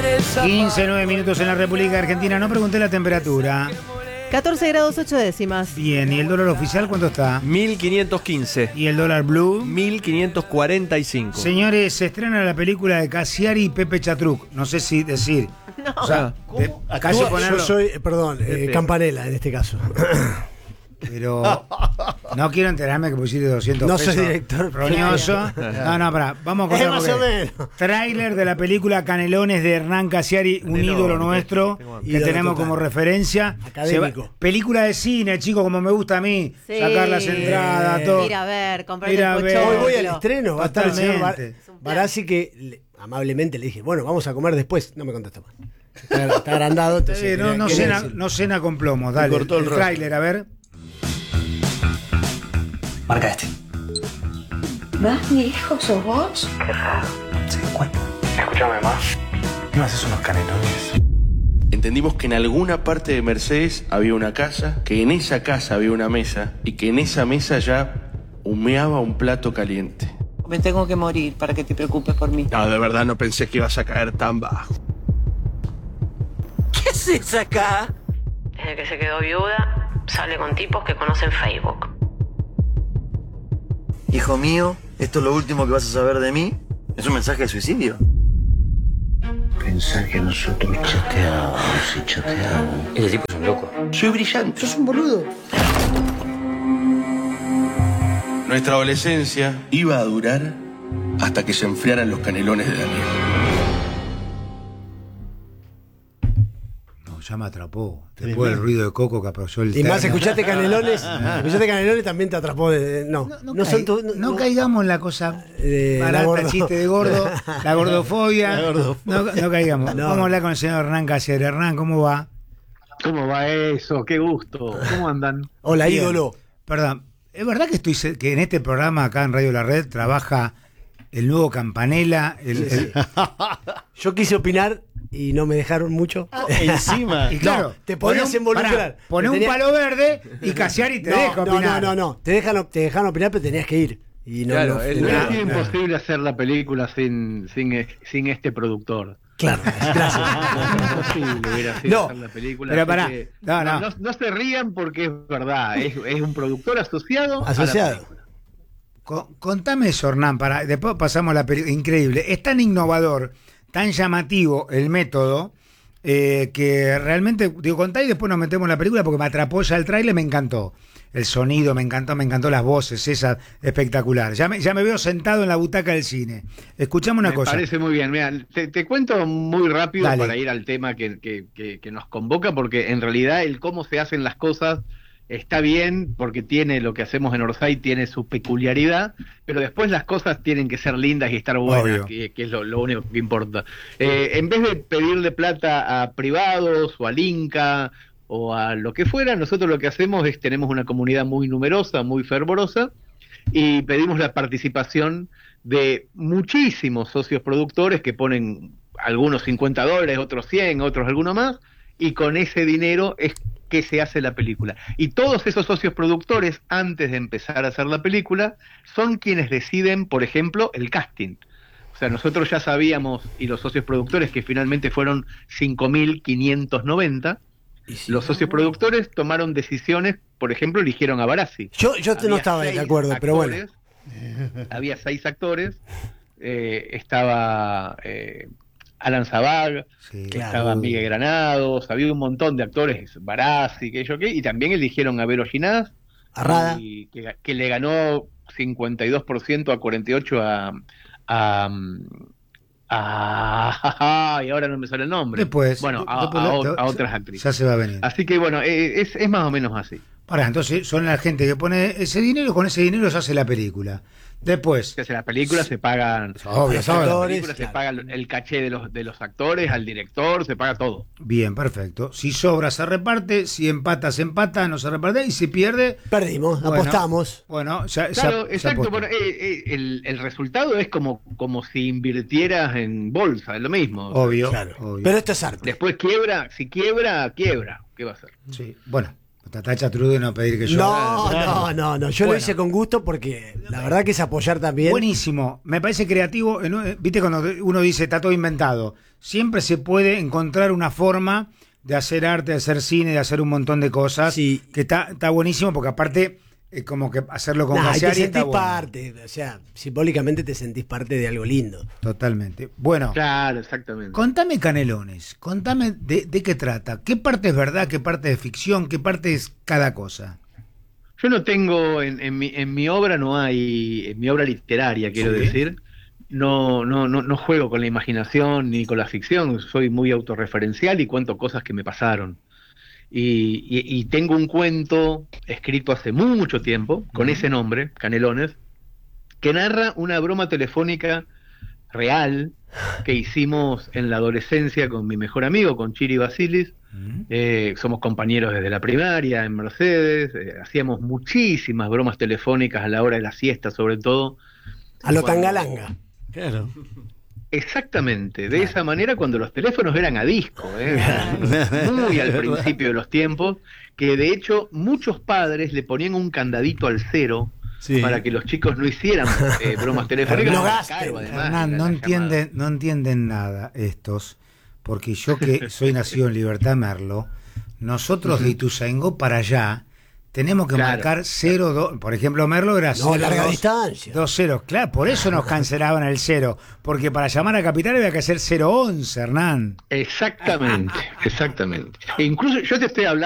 15, 9 minutos en la República Argentina. No pregunté la temperatura. 14 grados 8 décimas. Bien, ¿y el dólar oficial cuánto está? 1515. ¿Y el dólar blue? 1545. Señores, se estrena la película de Cassiari y Pepe Chatruc. No sé si decir. No. O sea, casi ponerlo. Yo soy, perdón, Campanella en este caso. Pero no quiero enterarme que pusiste 200 No pesos. soy director. Roñoso. No, pará. Vamos a contar Más o menos. tráiler de la película Canelones de Hernán Cassiari, un ídolo nuestro que Ídolo tenemos total. como referencia. Académico. Película de cine, chicos, como me gusta a mí. Sí. Sacar las entradas, todo. Ir a ver, comprar Ir a el ver. pochoclo. Hoy voy al estreno, va a estar el señor Totalmente. Barassi que amablemente le dije, bueno, vamos a comer después. No me contestó más. Está agrandado. Entonces, No cena con plomo. Dale, cortó el el rostro. tráiler, a ver. Marca este. ¿Vas, mi hijo? ¿Sos vos? Qué raro. Se encuentra. Escúchame más. ¿No haces unos canelones? Entendimos que en alguna parte de Mercedes había una casa, que en esa casa había una mesa y que en esa mesa ya humeaba un plato caliente. Me tengo que morir para que te preocupes por mí. No, de verdad no pensé que ibas a caer tan bajo. ¿Qué haces acá? Desde que se quedó viuda, sale con tipos que conocen Facebook. Hijo mío, ¿esto es lo último que vas a saber de mí? ¿Es un mensaje de suicidio? Pensar que nosotros chateábamos y chateábamos. Ese tipo es un loco. Soy brillante. sos un boludo. Nuestra adolescencia iba a durar hasta que se enfriaran los canelones de Daniel. No, ya me atrapó. Después del ruido de coco que apoyó el Y más, termo. escuchaste Canelones. También te atrapó. No caigamos en la cosa la barata, gordo. chiste de gordo, la gordofobia. La gordofobia. No caigamos. No. Vamos a hablar con el señor Hernán Cassiari. Hernán, ¿cómo va? ¿Cómo va eso? Qué gusto. ¿Cómo andan? Hola, Bien. ídolo. Perdón, ¿es verdad que en este programa acá en Radio La Red trabaja el nuevo Campanella? Yo quise opinar y no me dejaron mucho. Encima. Y claro, No, te podías involucrar. Poné un Tenía- palo verde y Cassiari te deja opinar. No. Te dejan opinar, pero tenías que ir. Y no, Claro, no, él- no- Hubiera no, sido no. imposible hacer la película sin este productor. Claro, gracias. Imposible hubiera sido No, hacer la película. pero así pará, que no. no se rían porque es verdad. Es un productor asociado. Asociado. A la película. Contame eso, Hernán, después pasamos a la película. Increíble. Es tan innovador, tan llamativo el método, que realmente, digo, contá y después nos metemos en la película porque me atrapó ya el tráiler, me encantó. El sonido, me encantó las voces, esa espectacular. Ya me veo sentado en la butaca del cine. Escuchame una Me cosa. parece muy bien. Mira, te cuento muy rápido Dale. para ir al tema que nos convoca, porque en realidad el cómo se hacen las cosas está bien, porque tiene lo que hacemos en Orsay, tiene su peculiaridad, pero después las cosas tienen que ser lindas y estar buenas, Obvio. que es lo único que importa. En vez de pedirle plata a privados o al Inca o a lo que fuera, nosotros lo que hacemos es tenemos una comunidad muy numerosa, muy fervorosa, y pedimos la participación de muchísimos socios productores que ponen algunos $50, otros 100, otros alguno más, y con ese dinero es que se hace la película. Y todos esos socios productores, antes de empezar a hacer la película, son quienes deciden, por ejemplo, el casting. O sea, nosotros ya sabíamos, y los socios productores, que finalmente fueron 5.590, los socios productores tomaron decisiones, por ejemplo, eligieron a Barassi. Yo no Había estaba de 6 acuerdo, pero bueno. actores, había 6 actores, estaba Alan Zabag, Sí. Claro. estaba Miguel Granados, había un montón de actores, Barassi, que yo qué, y también eligieron a Vero Ginás, Arrada. y que le ganó 52% a 48% y ahora no me sale el nombre. Después. Bueno, después a otras actrices. Ya se va a venir. Así que bueno, es más o menos así. Pará, entonces son la gente que pone ese dinero, con ese dinero se hace la película. Después. Se hace la película, se pagan Obvio, Los obvio. la actores, película, se claro. paga el caché de los actores, al director, se paga todo. Bien, perfecto. Si sobra se reparte, si empata se empata, no se reparte, y si pierde, Perdimos, bueno, apostamos. Bueno, Claro, se exacto. apostó. Bueno, el resultado es como si invirtieras en bolsa, es lo mismo. Obvio, Claro. obvio. Pero esto es arte. Después quiebra, si quiebra. ¿Qué va a hacer? Sí, bueno, Tatacha Trude no pedir que yo. No. Yo lo Bueno. hice con gusto porque la verdad que es apoyar también. Buenísimo, me parece creativo. Viste cuando uno dice está todo inventado, siempre se puede encontrar una forma de hacer arte, de hacer cine, de hacer un montón de cosas. Sí. Que está buenísimo porque aparte como que hacerlo con Y te Casiari está sentís bueno. parte, o sea, simbólicamente te sentís parte de algo lindo. Totalmente. Bueno, Claro, exactamente. contame Canelones, contame de qué trata, qué parte es verdad, qué parte es ficción, qué parte es cada cosa. Yo no tengo, en mi obra no hay, en mi obra literaria, quiero Sí. decir, no juego con la imaginación ni con la ficción, soy muy autorreferencial y cuento cosas que me pasaron. Y tengo un cuento escrito hace mucho tiempo, con ese nombre, Canelones, que narra una broma telefónica real que hicimos en la adolescencia con mi mejor amigo, con Chiri Basilis. Somos compañeros desde la primaria en Mercedes, hacíamos muchísimas bromas telefónicas a la hora de la siesta, sobre todo. A lo Cuando- tangalanga. Claro. Exactamente, de esa manera cuando los teléfonos eran a disco, muy al principio de los tiempos, que de hecho muchos padres le ponían un candadito al cero Sí. para que los chicos no hicieran bromas telefónicas. No Era gasten. caro, además, Hernán, no la entienden nada estos, porque yo que soy nacido en Libertad Merlo, nosotros de Ituzaingó para allá tenemos que Claro. marcar 0-2, por ejemplo Merlo era 0 larga distancia. 2-0, claro, por eso nos cancelaban el 0, porque para llamar a Capital había que hacer 0-11, Hernán. Exactamente, exactamente. E incluso yo te estoy hablando